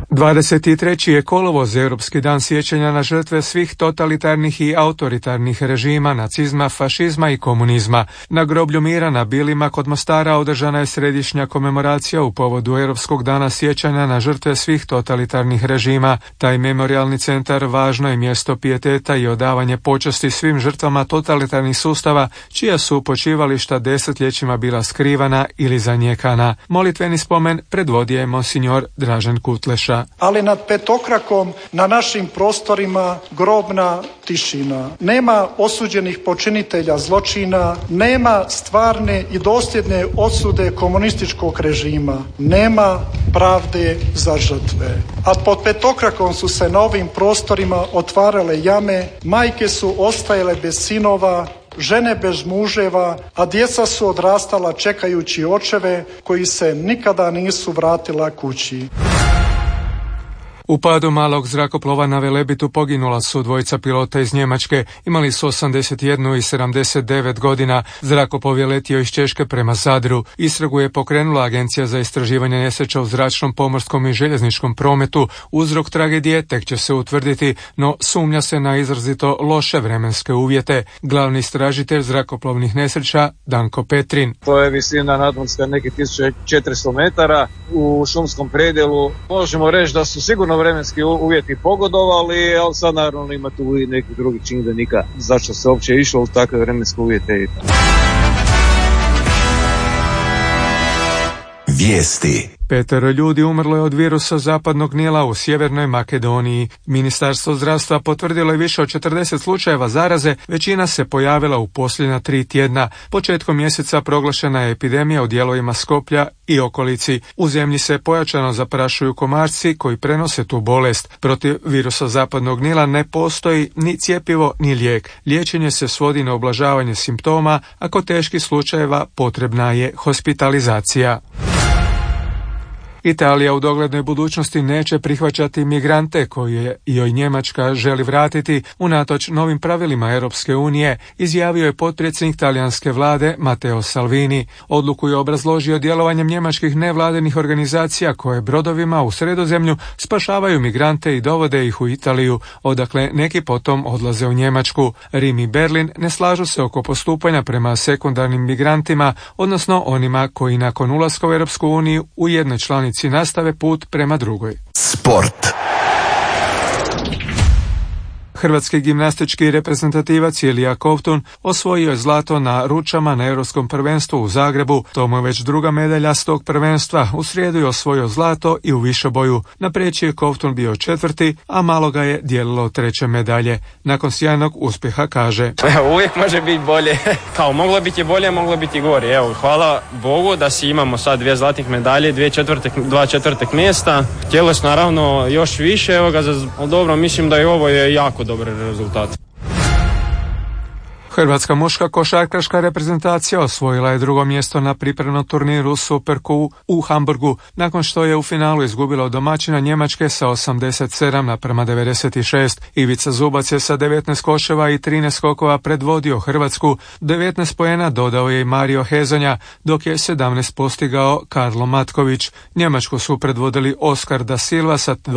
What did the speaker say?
23. je kolovoz, Europski dan sjećanja na žrtve svih totalitarnih i autoritarnih režima, nacizma, fašizma i komunizma. Na groblju mira na Bilima kod Mostara održana je središnja komemoracija u povodu Europskog dana sjećanja na žrtve svih totalitarnih režima. Taj memorijalni centar važno je mjesto pijeteta i odavanje počasti svim žrtvama totalitarnih sustava, čija su počivališta desetljećima bila skrivana ili zanijekana. Molitveni spomen predvodio je monsignor Dražen Kutleša. Ali nad petokrakom na našim prostorima grobna tišina. Nema osuđenih počinitelja zločina, nema stvarne i dosljedne osude komunističkog režima, nema pravde za žrtve. A pod petokrakom su se na ovim prostorima otvarale jame, majke su ostajale bez sinova, žene bez muževa, a djeca su odrastala čekajući očeve koji se nikada nisu vratila kući. U padu malog zrakoplova na Velebitu poginula su dvojica pilota iz Njemačke, imali su 81 i 79 godina. Zrakoplov je letio iz Češke prema Zadru. Istragu je pokrenula Agencija za istraživanje nesreća u zračnom, pomorskom i željezničkom prometu. Uzrok tragedije tek će se utvrditi, no sumnja se na izrazito loše vremenske uvjete. Glavni istražitelj zrakoplovnih nesreća Danko Petrin. To je visina nadmorska nekih 1400 metara u šumskom predjelu. Možemo reći da su sigurno vremenski uvjeti pogodovali, ali sad naravno ima tu i nekih drugih čimbenika zašto se uopće išlo u takve vremenske uvjete. Vijesti. 5 ljudi umrlo je od virusa zapadnog Nila u Sjevernoj Makedoniji. Ministarstvo zdravstva potvrdilo je više od 40 slučajeva zaraze, većina se pojavila u posljednja 3 tjedna. Početkom mjeseca proglašena je epidemija u dijelovima Skoplja i okolici. U zemlji se pojačano zaprašuju komarci koji prenose tu bolest. Protiv virusa zapadnog Nila ne postoji ni cjepivo ni lijek. Liječenje se svodi na ublažavanje simptoma, a kod teških slučajeva potrebna je hospitalizacija. Italija u doglednoj budućnosti neće prihvaćati migrante koje joj Njemačka želi vratiti unatoč novim pravilima Europske unije, izjavio je potpredsjednik talijanske vlade Matteo Salvini. Odluku je obrazložio djelovanjem njemačkih nevladinih organizacija koje brodovima u Sredozemlju spašavaju migrante i dovode ih u Italiju, odakle neki potom odlaze u Njemačku. Rim i Berlin ne slažu se oko postupanja prema sekundarnim migrantima, odnosno onima koji nakon ulaska u Europsku uniju u jednoj članici nastave put prema drugoj. Sport. Hrvatski gimnastički reprezentativac Ilija Kovtun osvojio je zlato na ručama na Europskom prvenstvu u Zagrebu. To mu je već druga medalja s tog prvenstva. U srijedu je osvojio zlato i u višeboju. Na preći je Kovtun bio 4., a malo ga je dijelilo 3. medalje. Nakon sjajnog uspjeha kaže: Uvijek može biti bolje. Kao moglo biti bolje, moglo biti gore. Evo, hvala Bogu da si imamo sad 2 zlatnih medalje, 2 četvrtih mjesta. Tjelesno naravno još više. Evo ga, dobro, mislim da i ovo je jako dobar rezultat. Hrvatska muška košarkaška reprezentacija osvojila je 2. mjesto na pripremnom turniru Super Q u Hamburgu, nakon što je u finalu izgubila od domaćina Njemačke sa 87:96. Ivica Zubac je sa 19 koševa i 13 skokova predvodio Hrvatsku. 19 poena dodao je i Mario Hezonja, dok je 17 postigao Karlo Matković. Njemačku su predvodili Oskar da Silva sa